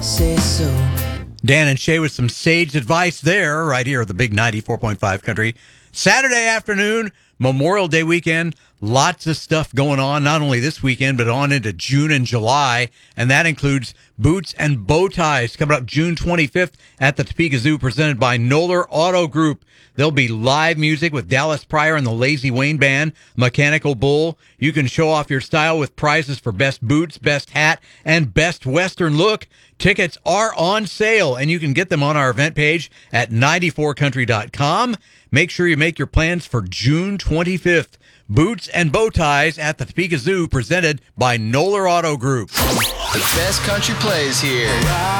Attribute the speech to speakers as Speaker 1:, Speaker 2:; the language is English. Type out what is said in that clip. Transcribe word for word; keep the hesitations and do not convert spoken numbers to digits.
Speaker 1: say so.
Speaker 2: Dan and Shay with some sage advice there, right here at the big ninety-four point five Country. Saturday afternoon, Memorial Day weekend, lots of stuff going on, not only this weekend, but on into June and July, and that includes Boots and Bow Ties coming up June twenty-fifth at the Topeka Zoo, presented by Noller Auto Group. There'll be live music with Dallas Pryor and the Lazy Wayne Band, Mechanical Bull. You can show off your style with prizes for best boots, best hat, and best Western look. Tickets are on sale, and you can get them on our event page at ninety-four country dot com. Make sure you make your plans for June twenty-fifth. Boots and Bow Ties at the Topeka Zoo, presented by Noller Auto Group.
Speaker 3: The best country plays here.